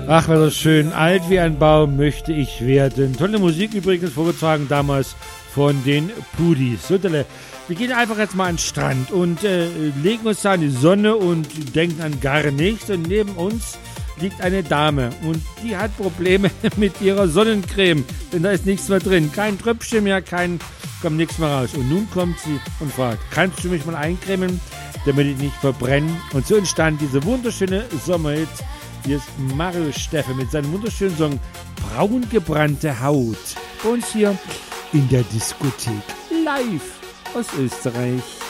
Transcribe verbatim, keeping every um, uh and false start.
Ach, war das schön. Alt wie ein Baum möchte ich werden. Tolle Musik übrigens, vorgetragen damals von den Pudis. So, Tele. Wir gehen einfach jetzt mal an den Strand und äh, legen uns da in die Sonne und denken an gar nichts. Und neben uns liegt eine Dame und die hat Probleme mit ihrer Sonnencreme, denn da ist nichts mehr drin. Kein Tröpfchen mehr, kein, kommt nichts mehr raus. Und nun kommt sie und fragt, kannst du mich mal eincremen, damit ich nicht verbrenne? Und so entstand diese wunderschöne Sommerhit. Hier ist Mario Steffe mit seinem wunderschönen Song Braun gebrannte Haut. Bei uns hier in der Diskothek live aus Österreich.